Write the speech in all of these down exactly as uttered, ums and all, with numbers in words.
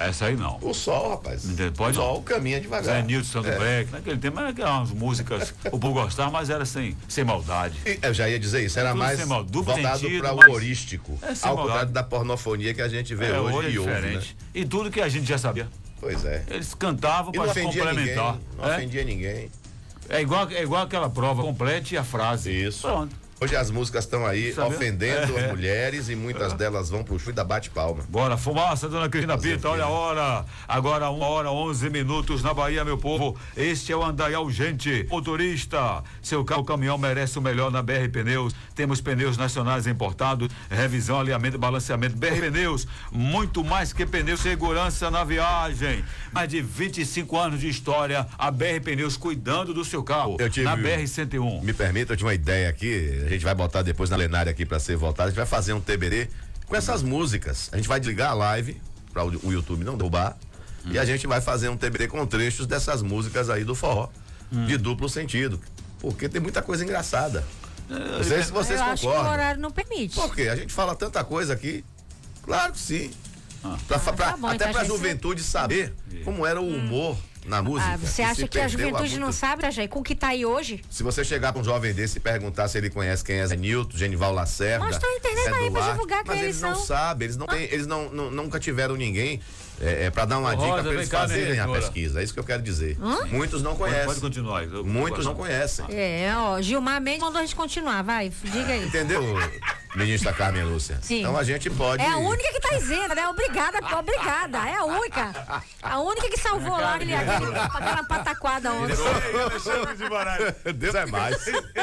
Essa aí não. O Sol, rapaz. Pode o Sol não. caminha devagar. Zé Nilton, Sandro é. Beck, naquele tempo era aquelas músicas, o povo gostava, mas era sem, sem maldade. E, eu já ia dizer isso, era Tudo mais sem mal- duplo voltado sentido, para o mas- humorístico, É, sem ao maldade. contrário da pornofonia que a gente vê É, hoje, hoje é e ouve, né? diferente. E tudo que a gente já sabia. Pois é. Eles cantavam E não para ofendia complementar. ninguém, não é? ofendia ninguém. É igual, é igual aquela prova, complete a frase. Isso. Pronto. Hoje as músicas estão aí Sabia? ofendendo É. as mulheres e muitas delas vão pro chute da bate-palma. Bora, fumaça, dona Cristina Fazer Pita, o quê, olha a né? hora. Agora uma hora, onze minutos na Bahia, meu povo. Este é o Andaial Gente. Motorista, seu carro caminhão merece o melhor na B R Pneus. Temos pneus nacionais importados, revisão, alinhamento e balanceamento. B R Pneus, muito mais que pneus, segurança na viagem. Mais de vinte e cinco anos de história, a B R Pneus cuidando do seu carro. Eu tive- na B R cento e um. Me permita, eu tinha uma ideia aqui, a gente vai botar depois na plenária aqui pra ser votado, a gente vai fazer um T B D com essas músicas. A gente vai desligar a live para o YouTube não derrubar hum. e a gente vai fazer um T B D com trechos dessas músicas aí do forró, hum. de duplo sentido, porque tem muita coisa engraçada. Não sei se vocês eu concordam. acho que o horário não permite. Por quê? A gente fala tanta coisa aqui. Claro que sim. Ah. Pra, Ah, pra, tá bom, até então pra a gente- juventude saber como era o humor na música. Ah, você que acha se que a perdeu há juventude muito- não sabe, tá, gente? Com o que tá aí hoje? Se você chegar pra um jovem desse e perguntar se ele conhece quem é Zé Nilton, Genival Lacerda, Mostra na internet Zé aí pra Duarte, divulgar quem mas eles eles não são. sabem, eles não têm, eles não, não- nunca tiveram ninguém é, é, para dar uma Ô, dica Rosa, para vem eles cá, fazerem a diretora. pesquisa. É isso que eu quero dizer. Muitos não Pode, conhecem. pode continuar. Eu- Muitos eu- não conhecem. É, ó, Gilmar Mendes mandou a gente continuar, vai, diga aí. Entendeu, ministra Carmen Lúcia? Sim. Então a gente pode. É a única que tá isenta, né? Obrigada, obrigada. É a única. A única que salvou lá aquele, aquele, aquela pataquada ontem. Alexandre de Moraes. Deus é mais.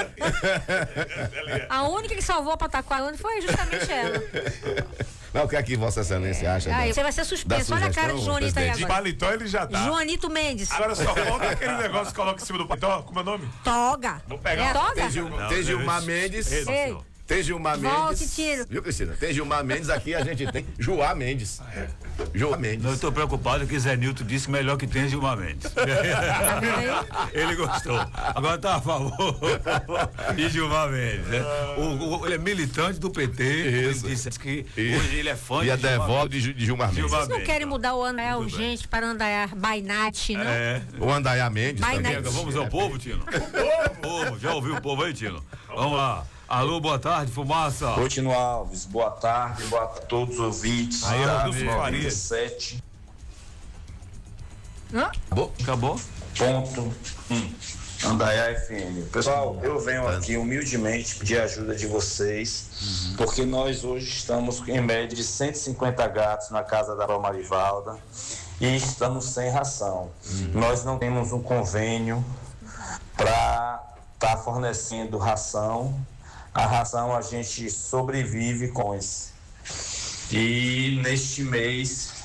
A única que salvou a pataquada ontem foi justamente ela. Não, o que é que Vossa Excelência acha? Aí, da- você vai ser da suspenso. Olha a cara de sugestão, Joanito aí presidente? De agora. paletó ele já tá. Joanito Mendes. Agora só falta aquele negócio que coloca em cima do paletó. Como é o nome? Toga. Vou pegar. É toga? Tem, Gil, Não, tem Gilmar Deus. Mendes. Ei, Tem Gilmar Volte, Mendes. tiro. Viu, Cristina? Tem Gilmar Mendes, aqui a gente tem Joá Mendes. Joá Mendes. Não, eu tô preocupado que Zé Nilton disse que melhor que tem é Gilmar Mendes. Tá vendo aí? Ele gostou. Agora tá a favor de Gilmar Mendes, né? O, o- ele é militante do P T. Isso. Ele disse que Isso. hoje ele é fã E é de Gilmar devoto Mendes. de, de Gilmar Mendes. Gilmar Vocês não querem mudar o ano é Tudo bem. urgente para andar by night, não? É. O Andaiá Mendes Vai, também. né? Vamos ao povo, Tino? Povo, já ouviu o povo aí, Tino? Vamos lá. Alô, boa tarde, fumaça. Continua Alves, boa tarde, boa tarde a todos os ouvintes Aí, da Rodolfo Farias. noventa e sete Acabou? Acabou? ponto um, Andaiá F M. Pessoal, eu venho aqui humildemente pedir a ajuda de vocês, porque nós hoje estamos em média de cento e cinquenta gatos na casa da Vó Marivalda e estamos sem ração. Nós não temos um convênio para estar fornecendo ração. A ração a gente sobrevive com isso. E neste mês